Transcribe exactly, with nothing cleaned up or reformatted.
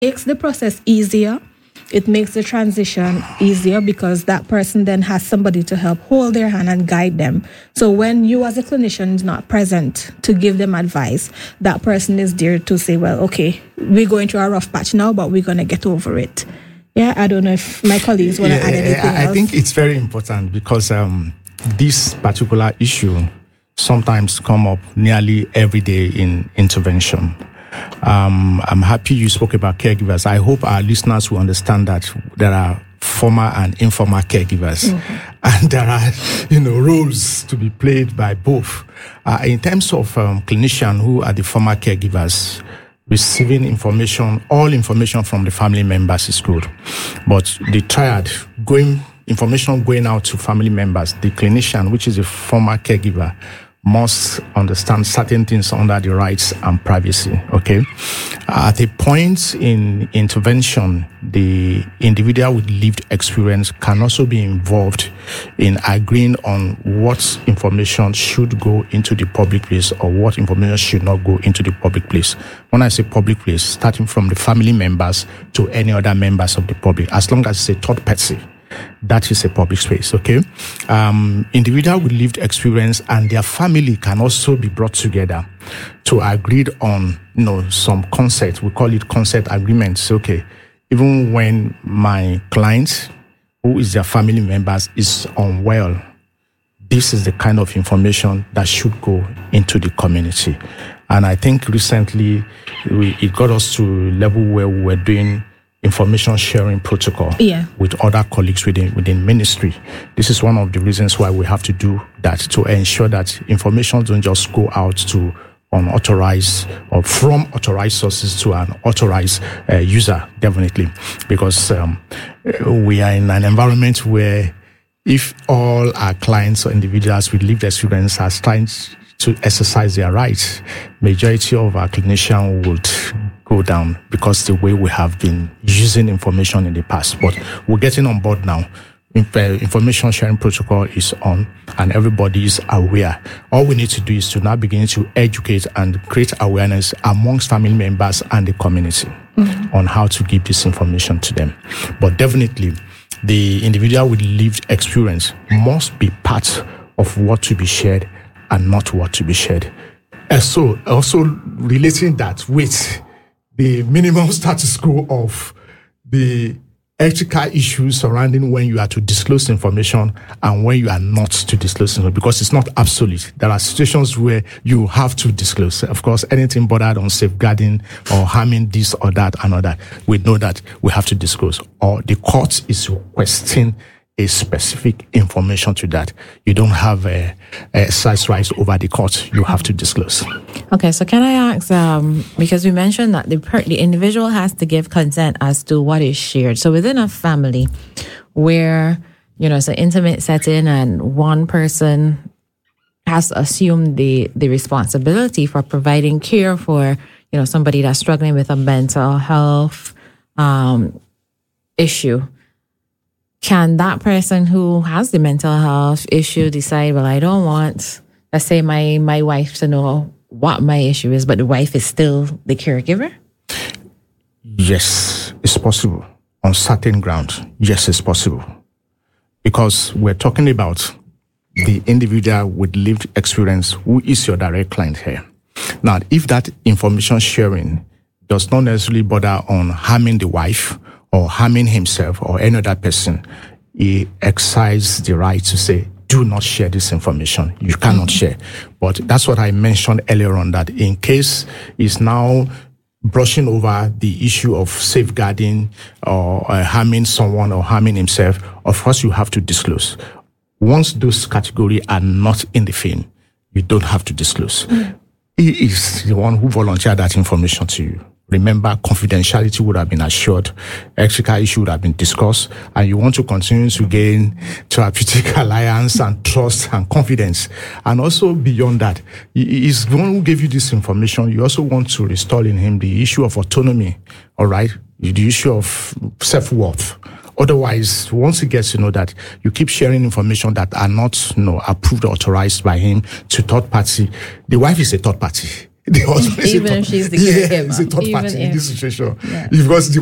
makes the process easier. It makes the transition easier because that person then has somebody to help hold their hand and guide them. So when you as a clinician is not present to give them advice, that person is there to say, well, okay, we're going through a rough patch now, but we're going to get over it. Yeah, I don't know if my colleagues want to yeah, add anything I, I else. think it's very important because um, this particular issue sometimes come up nearly every day in intervention. Um, I'm happy you spoke about caregivers. I hope our listeners will understand that there are former and informal caregivers, mm-hmm. and there are, you know, roles to be played by both. Uh, in terms of um, clinicians who are the former caregivers, receiving information, all information from the family members is good, but the triad going information going out to family members, the clinician, which is a former caregiver, must understand certain things under the rights and privacy, okay? At a point in intervention, the individual with lived experience can also be involved in agreeing on what information should go into the public place or what information should not go into the public place. When I say public place, starting from the family members to any other members of the public, as long as it's a third party, that is a public space, okay? Um, individual with lived experience and their family can also be brought together to agree on, you know, some consent. We call it consent agreements, okay? Even when my client, who is their family members, is unwell, this is the kind of information that should go into the community. And I think recently we, it got us to a level where we were doing information sharing protocol yeah. with other colleagues within within ministry. This is one of the reasons why we have to do that, to ensure that information don't just go out to unauthorized or from authorized sources to an authorized uh, user, definitely, because um, we are in an environment where if all our clients or individuals with lived experience are trying to exercise their rights, majority of our clinicians would go down because the way we have been using information in the past. But we're getting on board now. Information sharing protocol is on and everybody is aware. All we need to do is to now begin to educate and create awareness amongst family members and the community mm-hmm. on how to give this information to them. But definitely, the individual with lived experience must be part of what to be shared and not what to be shared. And so, also relating that with the minimum status quo of the ethical issues surrounding when you are to disclose information and when you are not to disclose information, because it's not absolute. There are situations where you have to disclose. Of course, anything bordered on safeguarding or harming this or that and all that, we know that we have to disclose. Or the court is requesting a specific information to that. You don't have a, a exercise rights over the court. You have to disclose. Okay, so can I ask, um, because we mentioned that the per- the individual has to give consent as to what is shared. So within a family where, you know, it's an intimate setting and one person has to assume the, the responsibility for providing care for, you know, somebody that's struggling with a mental health um, issue, can that person who has the mental health issue decide, well, I don't want, let's say, my, my wife to know what my issue is, but the wife is still the caregiver? Yes, it's possible. On certain grounds, yes, it's possible. Because we're talking about the individual with lived experience who is your direct client here. Now, if that information sharing does not necessarily bother on harming the wife or harming himself or any other person, he exercises the right to say, do not share this information. You cannot mm-hmm. share. But that's what I mentioned earlier on, that in case he's now brushing over the issue of safeguarding or uh, harming someone or harming himself, of course you have to disclose. Once those categories are not in the film, you don't have to disclose. Mm-hmm. He is the one who volunteered that information to you. Remember, confidentiality would have been assured, ethical issue would have been discussed, and you want to continue to gain therapeutic alliance and trust and confidence. And also beyond that, he is the one who gave you this information. You also want to restore in him the issue of autonomy, all right? The issue of self-worth. Otherwise, once he gets to know that you keep sharing information that are not, you know, approved or authorized by him to third party, the wife is a third party. The husband is Even a if she's the yeah, caregiver. is a third Even party in if- this situation. Yeah. Because the